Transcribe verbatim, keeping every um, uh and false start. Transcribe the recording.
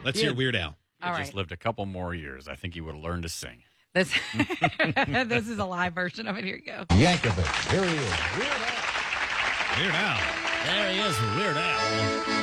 Let's Yeah. hear Weird Al. He All just right. lived a couple more years. I think he would have learned to sing. This, this is a live version of it. Here you go. Yankovic. Here he is. Weird Al. Weird Al. There he is, Weird Al.